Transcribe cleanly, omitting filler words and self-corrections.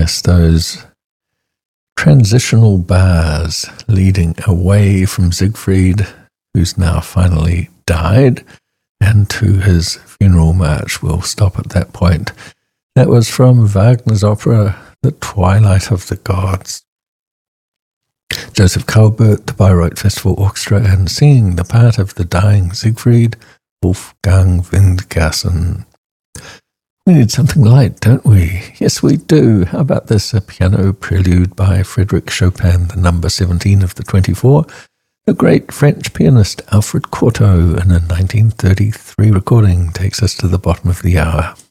Yes, those transitional bars leading away from Siegfried, who's now finally died, and to his funeral march. We'll stop at that point. That was from Wagner's opera, The Twilight of the Gods. Joseph Calbert, the Bayreuth Festival Orchestra, and singing the part of the dying Siegfried, Wolfgang Windgassen. We need something light, don't we? Yes, we do. How about this? A piano prelude by Frédéric Chopin, the number 17 of the 24. The great French pianist Alfred Cortot in a 1933 recording takes us to the bottom of the hour.